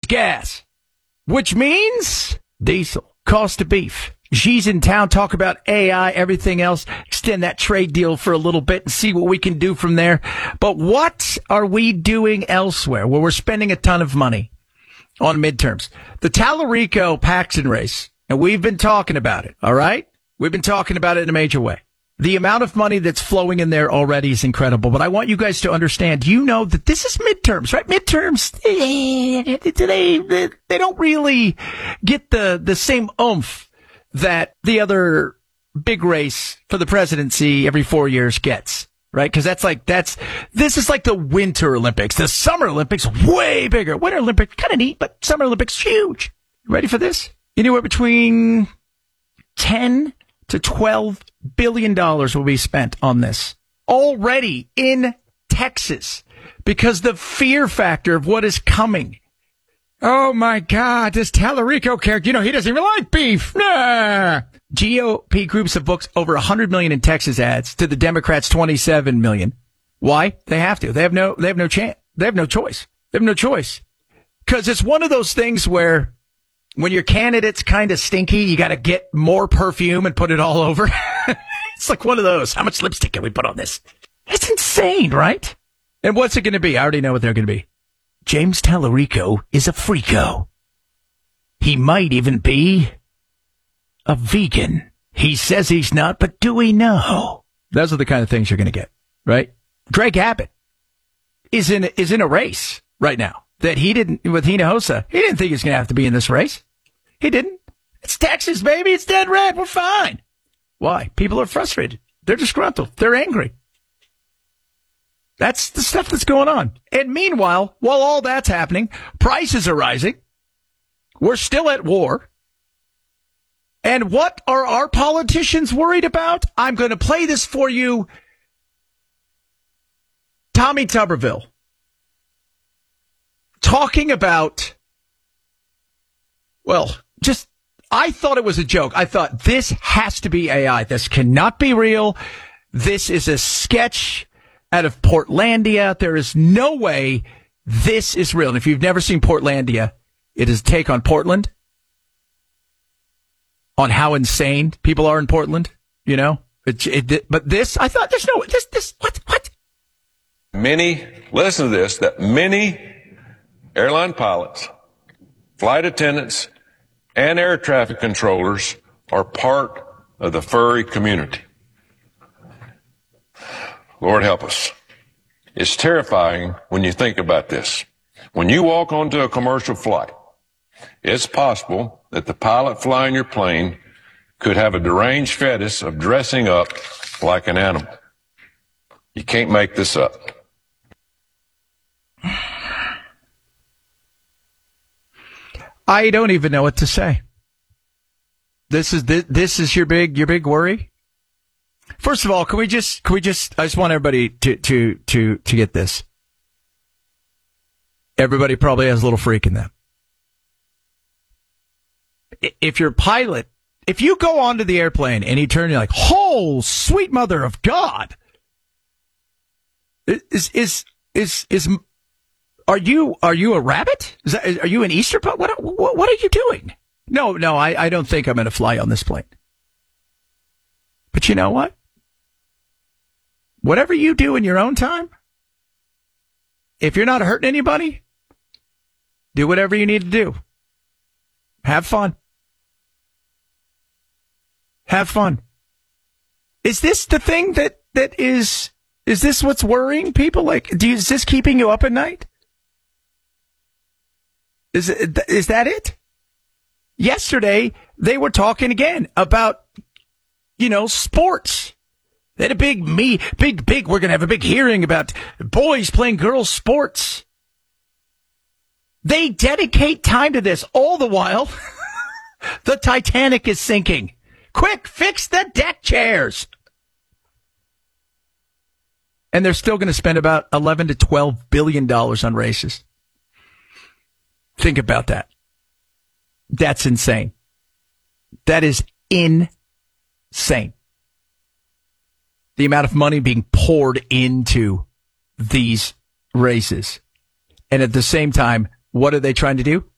gas, which means diesel, cost of beef. Xi's in town, talk about AI, everything else, extend that trade deal for a little bit and see what we can do from there. But what are we doing elsewhere where we're spending a ton of money on midterms? The Tallarico-Paxton race, and we've been talking about it, all right? We've been talking about it in a major way. The amount of money that's flowing in there already is incredible, but I want you guys to understand, you know that this is midterms, right? Midterms, they don't really get the same oomph that the other big race for the presidency every 4 years gets, right? Because this is like the Winter Olympics. The Summer Olympics, way bigger. Winter Olympics, kind of neat, but Summer Olympics, huge. Ready for this? Anywhere between 10 to $12 billion will be spent on this already in Texas because the fear factor of what is coming. Oh, my God, this Tallarico character, he doesn't even like beef. Nah. GOP groups have booked over $100 million in Texas ads to the Democrats' $27 million. Why? They have to. They have no chance. They have no choice. They have no choice. Because it's one of those things where when your candidate's kind of stinky, you got to get more perfume and put it all over. It's like one of those. How much lipstick can we put on this? It's insane, right? And what's it going to be? I already know what they're going to be. James Tallarico is a freako. He might even be a vegan. He says he's not, but do we know? Those are the kind of things you're going to get, right? Greg Abbott is in a race right now that he didn't, with Hinojosa, he didn't think he was going to have to be in this race. He didn't. It's Texas, baby. It's dead red. We're fine. Why? People are frustrated. They're disgruntled. They're angry. That's the stuff that's going on. And meanwhile, while all that's happening, prices are rising. We're still at war. And what are our politicians worried about? I'm going to play this for you. Tommy Tuberville talking about, I thought it was a joke. I thought this has to be AI. This cannot be real. This is a sketch out of Portlandia. There is no way this is real. And if you've never seen Portlandia, it is a take on Portland, on how insane people are in Portland, But this, I thought, there's no, what? Listen to this, that many airline pilots, flight attendants, and air traffic controllers are part of the furry community. Lord help us. It's terrifying when you think about this. When you walk onto a commercial flight, it's possible that the pilot flying your plane could have a deranged fetish of dressing up like an animal. You can't make this up. I don't even know what to say. This is your big worry? First of all, can we just, I just want everybody to get this. Everybody probably has a little freak in them. If you're a pilot, if you go onto the airplane and you turn, you're like, oh, sweet mother of God. Are you a rabbit? Are you an Easter bunny? What are you doing? No, I don't think I'm going to fly on this plane. But you know what? Whatever you do in your own time, if you're not hurting anybody, do whatever you need to do. Have fun. Have fun. Is this the thing that is this what's worrying people? Like, is this keeping you up at night? Is that it? Yesterday, they were talking again about, sports. They had a big, we're going to have a big hearing about boys playing girls' sports. They dedicate time to this all the while. The Titanic is sinking. Quick, fix the deck chairs. And they're still going to spend about $11 to $12 billion on races. Think about that. That's insane. That is insane. The amount of money being poured into these races. And at the same time, what are they trying to do?